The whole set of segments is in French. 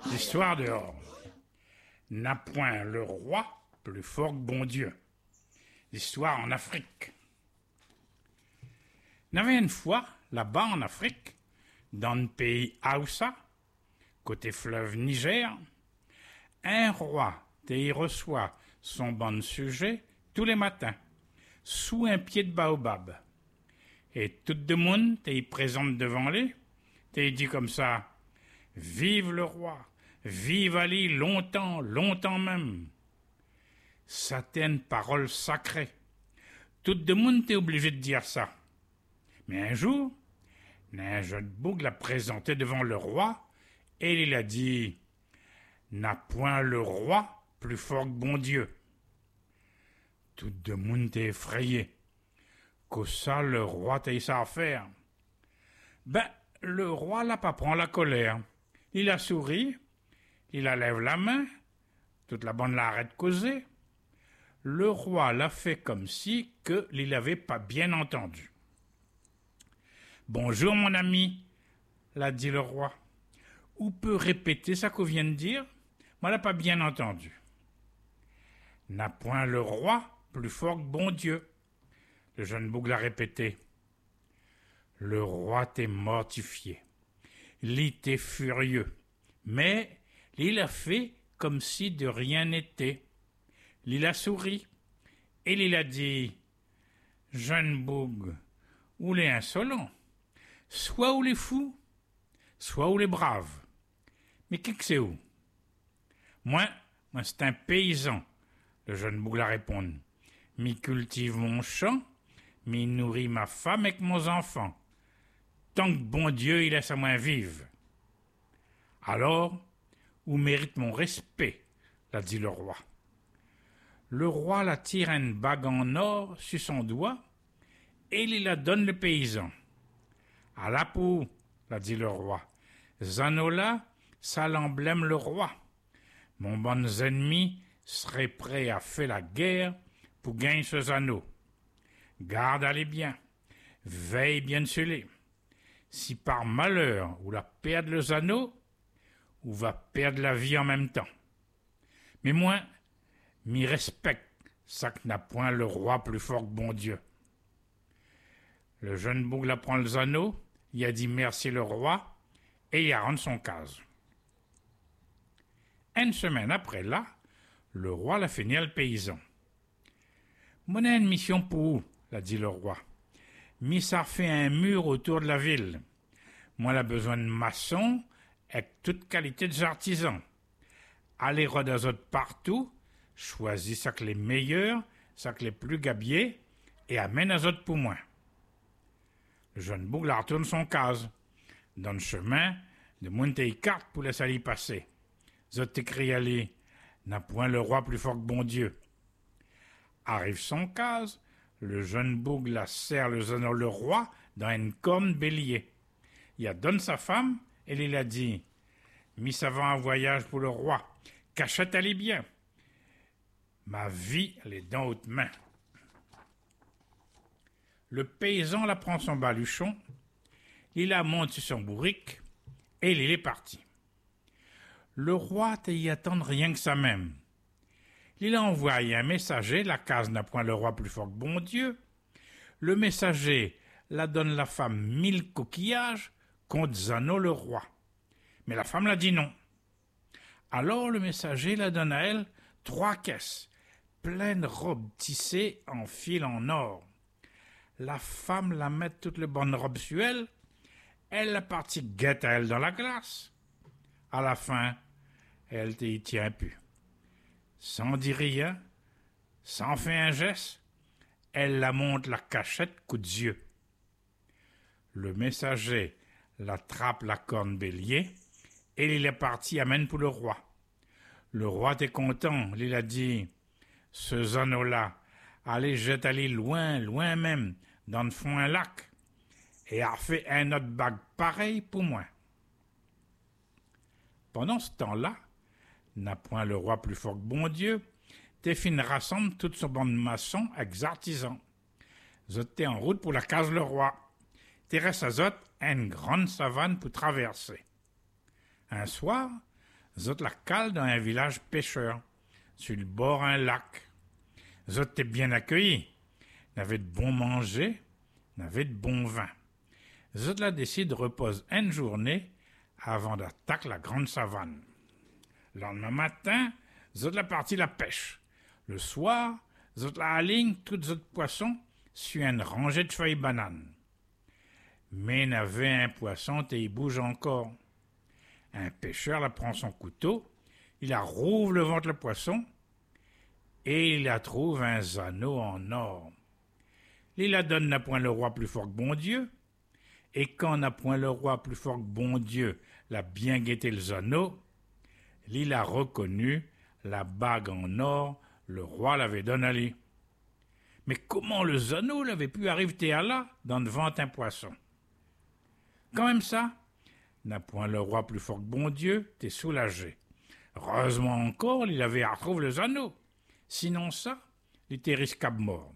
L'histoire dehors. N'a point le roi plus fort que bon Dieu. L'histoire en Afrique. N'avait une fois, là-bas en Afrique, dans le pays Haoussa, côté fleuve Niger, un roi y reçoit son bon sujet tous les matins, sous un pied de baobab. Et tout le monde y présente devant lui, y dit comme ça: vive le roi, vive Ali longtemps, longtemps même. Certaines paroles sacrées. Tout le monde est obligé de dire ça. Mais un jour, un jeune bouc l'a présenté devant le roi et il a dit: n'a point le roi plus fort que bon Dieu. Tout le monde est effrayé. Que ça, le roi t'a ça à faire. Le roi là pas prend la colère. Il a souri, il a lève la main, toute la bande l'arrête de causer. Le roi l'a fait comme si que il avait pas bien entendu. Bonjour mon ami, l'a dit le roi. Ou peut répéter ça qu'on vient de dire? Moi l'a pas bien entendu. N'a point le roi plus fort que bon Dieu. Le jeune bouc l'a répété. Le roi t'est mortifié. Il était furieux. Mais il a fait comme si de rien n'était. Il a souri. Et il a dit: jeune bouc, ou les insolents, soit ou les fous, soit ou les braves. Mais qui que c'est où? Moi, c'est un paysan, le jeune bouc l'a répondu. Mi cultive mon champ, mi nourrit ma femme avec mon enfant. Tant que bon Dieu il laisse à moi vivre. Alors, où mérite mon respect, l'a dit le roi. Le roi la tire une bague en or sur son doigt et il la donne le paysan. À la peau, l'a dit le roi. Zanola, ça l'emblème le roi. Mon bon ennemi serait prêt à faire la guerre pour gagner ce anneau. Garde-les bien, veille bien sur les. Si par malheur ou la perdre les anneaux, ou va perdre la vie en même temps. Mais moi, m'y respecte, ça que n'a point le roi plus fort que bon Dieu. Le jeune bouc la prend les anneaux, il a dit merci le roi, et il a rendu son case. Une semaine après là, le roi l'a fini le paysan. Mon a une mission pour vous, l'a dit le roi. Mi ça fait un mur autour de la ville. Moi, j'ai besoin de maçons avec toute qualité des artisans. Allez rodazot partout, choisis ça que les meilleurs, ça que les plus gabiers, et amène à autres pour moi. Le jeune bouc la retourne son case. Dans le chemin, de monter carte pour laisser y passer. Zot écrit aller, n'a point le roi plus fort que bon Dieu. Arrive son case, le jeune bouc la serre le roi dans une corne bélier. Il a donné sa femme et il a dit: mi ça va en voyage pour le roi, cachette allez bien. Ma vie, elle est dans haute main. Le paysan la prend son baluchon, il la monte sur son bourrique et il est parti. Le roi y attend rien que ça même. Il a envoyé un messager, la case n'a point le roi plus fort que bon Dieu. Le messager la donne la femme 1000 coquillages contre Zano le roi. Mais la femme l'a dit non. Alors le messager la donne à elle 3 caisses, pleines de robes tissées en fil en or. La femme la met toutes les bonnes robes sur elle, elle la partie guette à elle dans la glace. À la fin, elle t'y tient plus. Sans dire rien, sans faire un geste, elle la monte la cachette coup d'yeux. Le messager l'attrape la corne bélier et il est parti amène pour le roi. Le roi est content, il a dit: ce zano-là, allez jette-aller loin, loin même, dans le fond un lac, et a fait un autre bague pareil pour moi. Pendant ce temps-là, n'a point le roi plus fort que bon Dieu, Téphine rassemble toute son bande de maçons avec artisans. Zot t'es en route pour la case le roi. Thérèse Azot a une grande savane pour traverser. Un soir, Zot la cale dans un village pêcheur, sur le bord d'un lac. Zot t'es bien accueillis. N'avait de bon manger, n'avait de bon vin. Zot la décide repose une journée avant d'attaquer la grande savane. Le lendemain matin, zot la partie la pêche. Le soir, zot la aligne toutes zot poissons sur une rangée de feuilles bananes. Mais n'avait un poisson et il bouge encore. Un pêcheur la prend son couteau, il la rouvre le ventre le poisson et il la trouve un anneau en or. Il la donne n'a point le roi plus fort que bon Dieu, et quand n'a point le roi plus fort que bon Dieu l'a bien guetté le anneau, il a reconnu la bague en or, le roi l'avait donné à lui. Mais comment le anneau l'avait pu arriver à là, dans devant un poisson? Quand même ça, n'a point le roi plus fort que bon Dieu, t'es soulagé. Heureusement encore, il avait à retrouver les anneaux. Sinon ça, il était risquable mort.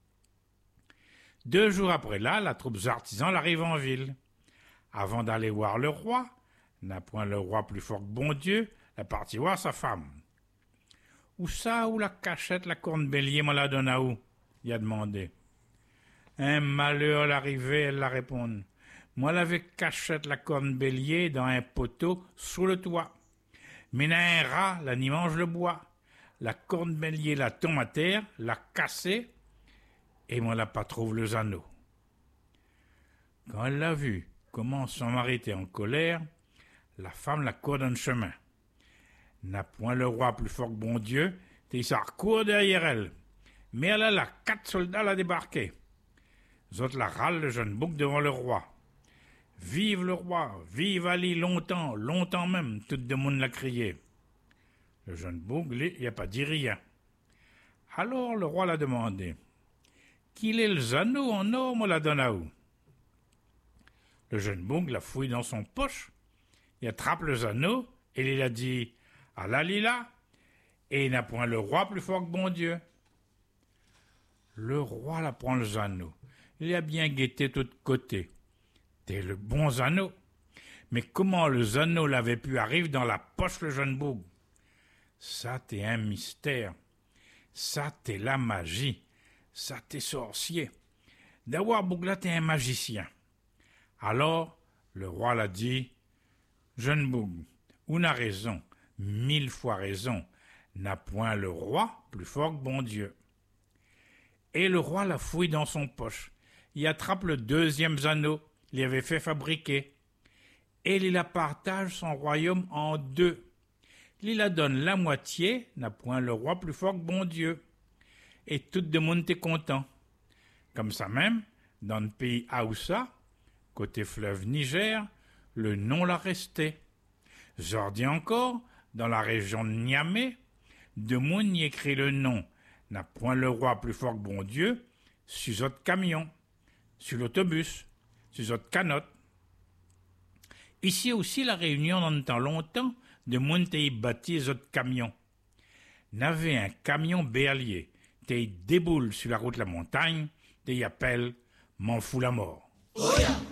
2 jours après là, la troupe artisans arrive en ville. Avant d'aller voir le roi, n'a point le roi plus fort que bon Dieu, la partie voir sa femme. Où ça, où la cachette, la corne bélier, me la donne à où? Il a demandé. Un malheur l'arrivée, elle la répond. Moi l'avais cachette la corne bélier dans un poteau sous le toit. Mais un rat, la n'y mange le bois. La corne bélier la tombe à terre, l'a cassé, et moi la pas trouve le anneau. Quand elle l'a vu, comment son mari était en colère, la femme la court dans le chemin. N'a point le roi plus fort que bon Dieu, et il s'accourt derrière elle. Mais elle a là 4 soldats la débarquer. Les autres la râlent le jeune bouc devant le roi. Vive le roi, vive Ali longtemps, longtemps même, tout le monde l'a crié. Le jeune bouc, lui, il n'a pas dit rien. Alors le roi l'a demandé. Qu'il est les anneaux en or, me la donne à où? Le jeune bouc la fouille dans son poche, il attrape les anneaux, et il a dit à la lila, et il n'a point le roi plus fort que bon Dieu. Le roi la prend les anneaux, il a bien guetté de tous côtés. T'es le bon anneau. Mais comment les anneaux l'avaient pu arriver dans la poche le jeune bouc? Ça t'est un mystère. Ça t'est la magie. Ça t'est sorcier. D'avoir Bougla t'es un magicien. Alors, le roi l'a dit, jeune Boug, on a raison, 1000 fois raison, n'a point le roi plus fort que bon Dieu. Et le roi la fouille dans son poche. Il attrape le 2e anneau, il avait fait fabriquer. Et il la partage son royaume en 2. Il la donne la moitié, n'a point le roi plus fort que bon Dieu. Et tout le monde est content. Comme ça même, dans le pays Haoussa, côté fleuve Niger, le nom l'a resté. Jordi encore, dans la région de Niamey, de monde y écrit le nom, n'a point le roi plus fort que bon Dieu, sur votre camion, sur l'autobus, sur votre canotte. Ici aussi, la Réunion, dans le temps longtemps, de monde y bâti les autres camions. N'avait un camion bélier, t'y déboule sur la route de la montagne, t'y appelle m'en fout la mort. Oh yeah.